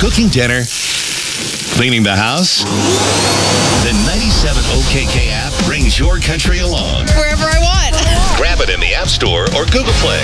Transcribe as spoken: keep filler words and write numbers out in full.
cooking dinner, cleaning the house? The ninety-seven O K K app brings your country along. Wherever I want. Grab it in the App Store or Google Play.